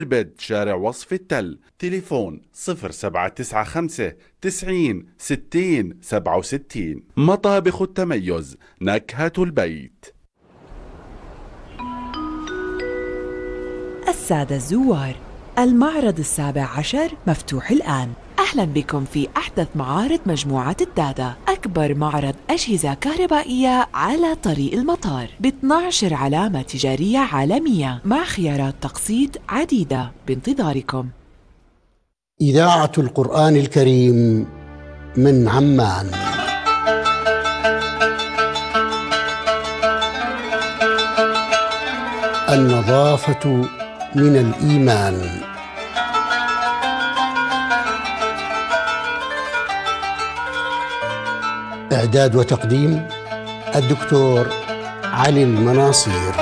البيت شارع وصف التل. تليفون 0795 90 60 67. مطابخ التميز، نكهة البيت. السادة الزوار، المعرض السابع عشر مفتوح الآن. أهلا بكم في أحدث معارض مجموعة الدادا، أكبر معرض أجهزة كهربائية على طريق المطار، ب 12 علامة تجارية عالمية مع خيارات تقسيط عديدة بانتظاركم. إذاعة القرآن الكريم من عمان. النظافة من الإيمان. إعداد وتقديم الدكتور علي المناصير.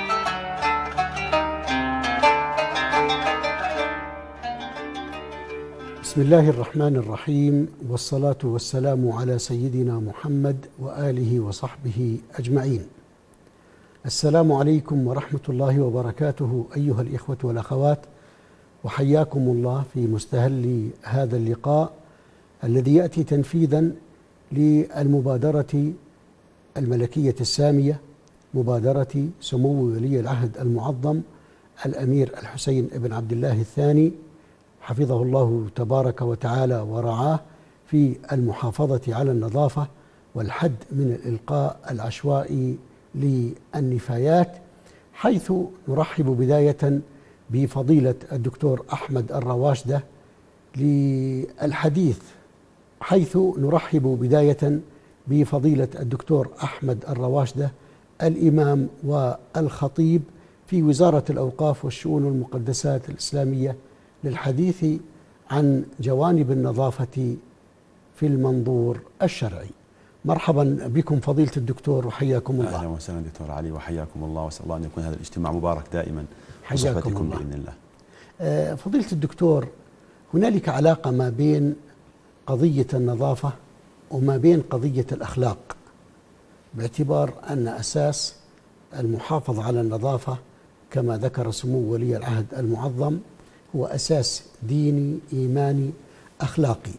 بسم الله الرحمن الرحيم، والصلاة والسلام على سيدنا محمد وآله وصحبه أجمعين. السلام عليكم ورحمة الله وبركاته أيها الإخوة والأخوات، وحياكم الله في مستهل هذا اللقاء الذي يأتي تنفيذا للمبادرة الملكية السامية، مبادرة سمو ولي العهد المعظم الأمير الحسين بن عبد الله الثاني حفظه الله تبارك وتعالى ورعاه، في المحافظة على النظافة والحد من الإلقاء العشوائي للنفايات، حيث نرحب بداية بفضيلة الدكتور أحمد الرواشدة للحديث الإمام والخطيب في وزارة الأوقاف والشؤون والمقدسات الإسلامية، للحديث عن جوانب النظافة في المنظور الشرعي. مرحبا بكم فضيلة الدكتور وحياكم الله. أهلا وسهلا دكتور علي وحياكم الله، وأسأل الله أن يكون هذا الاجتماع مبارك دائما حياكم الله بإذن الله. فضيلة الدكتور، هنالك علاقة ما بين قضية النظافة وما بين قضية الأخلاق، باعتبار أن أساس المحافظة على النظافة كما ذكر سمو ولي العهد المعظم هو أساس ديني إيماني أخلاقي.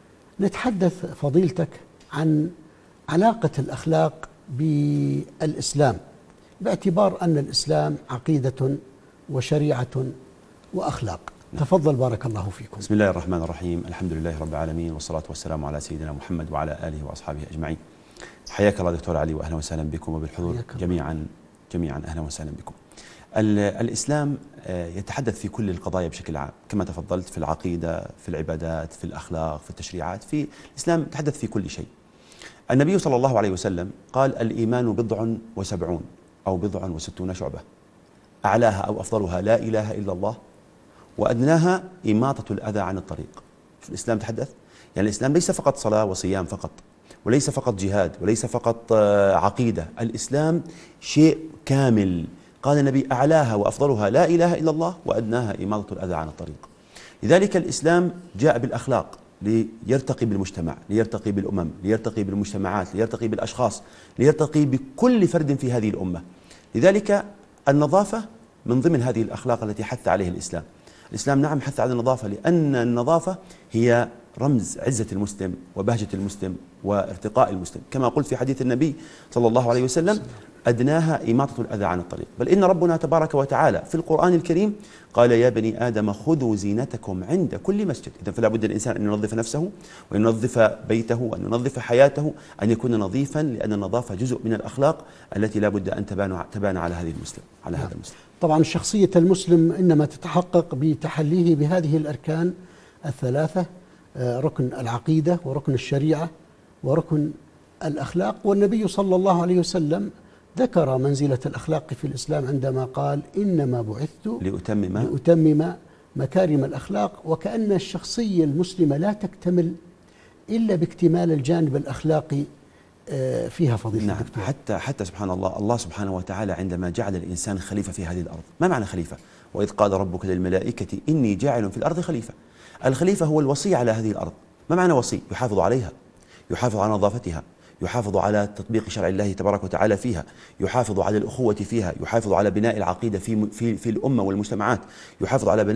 نتحدث فضيلتك عن علاقة الأخلاق بالإسلام، باعتبار أن الإسلام عقيدة وشريعة وأخلاق. تفضل بارك الله فيكم. بسم الله الرحمن الرحيم، الحمد لله رب العالمين، والصلاة والسلام على سيدنا محمد وعلى آله وأصحابه أجمعين. حياك الله دكتور علي، وأهلا وسهلا بكم وبالحضور جميعا أهلا وسهلا بكم. الإسلام يتحدث في كل القضايا بشكل عام، كما تفضلت، في العقيدة، في العبادات، في الأخلاق، في التشريعات، في الإسلام يتحدث في كل شيء. النبي صلى الله عليه وسلم قال: الإيمان 70 أو 60 شعبة، أعلاها أو أفضلها لا إله إلا الله، وأدناها إماطة الأذى عن الطريق. في الإسلام تحدث، يعني الإسلام ليس فقط صلاة وصيام فقط، وليس فقط جهاد، وليس فقط عقيدة. الإسلام شيء كامل. قال النبي: أعلاها وأفضلها لا إله إلا الله، وأدناها إماطة الأذى عن الطريق. لذلك الإسلام جاء بالأخلاق ليرتقي بالمجتمع، ليرتقي بالأمم، ليرتقي بالمجتمعات، ليرتقي بالأشخاص، ليرتقي بكل فرد في هذه الأمة. لذلك النظافة من ضمن هذه الأخلاق التي حث عليه الإسلام. الإسلام نعم حث على النظافة، لأن النظافة هي رمز عزة المسلم وبهجة المسلم وارتقاء المسلم، كما قلت في حديث النبي صلى الله عليه وسلم: أدناها إماطة الأذى عن الطريق. بل إن ربنا تبارك وتعالى في القرآن الكريم قال: يا بني آدم خذوا زينتكم عند كل مسجد. إذن فلا بد الإنسان أن ينظف نفسه، وأن ينظف بيته، وأن ينظف حياته، أن يكون نظيفا، لأن النظافة جزء من الأخلاق التي لا بد أن تبان على هذا المسلم. طبعا شخصية المسلم إنما تتحقق بتحليه بهذه الأركان الثلاثة: ركن العقيدة، وركن الشريعة، وركن الأخلاق. والنبي صلى الله عليه وسلم ذكر منزلة الأخلاق في الإسلام عندما قال: إنما بعثت لأتمم مكارم الأخلاق. وكأن الشخصية المسلمة لا تكتمل إلا باكتمال الجانب الأخلاقي فيها فضيلة الدكتور. حتى سبحان الله، الله سبحانه وتعالى عندما جعل الإنسان خليفة في هذه الأرض. ما معنى خليفة؟ وإذ قال ربك للملائكة إني جاعل في الأرض خليفة. الخليفة هو الوصي على هذه الأرض. ما معنى وصي؟ يحافظ عليها، يحافظ على نظافتها، يحافظ على تطبيق شرع الله تبارك وتعالى فيها، يحافظ على الأخوة فيها، يحافظ على بناء العقيدة في الأمة والمجتمعات، يحافظ على بناء